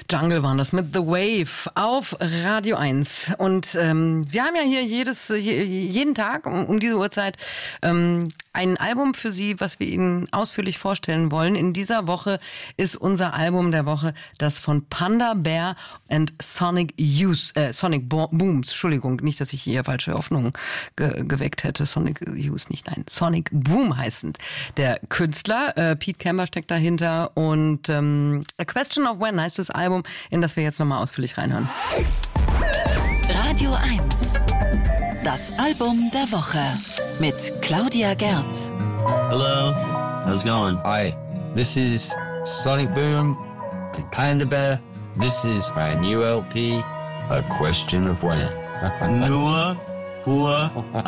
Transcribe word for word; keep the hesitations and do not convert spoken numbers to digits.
Jungle waren das mit The Wave auf Radio eins. Und ähm, wir haben ja hier jedes, jeden Tag um, um diese Uhrzeit ähm, ein Album für Sie, was wir Ihnen ausführlich vorstellen wollen. In dieser Woche ist unser Album der Woche das von Panda Bear and Sonic Youth, äh, Sonic Bo- Booms. Entschuldigung, nicht, dass ich hier falsche Hoffnung ge- geweckt hätte. Sonic Youth nicht, nein. Sonic Boom heißend. Der Künstler, äh, Pete Kember steckt dahinter und ähm, A Question of When heißt das Album, in das wir jetzt nochmal ausführlich reinhören. Radio eins. Das Album der Woche mit Claudia Gerd. Hello, how's it going? Hi, this is Sonic Boom and Panda Bear. This is my new L P, A Question of When. Nur, pur,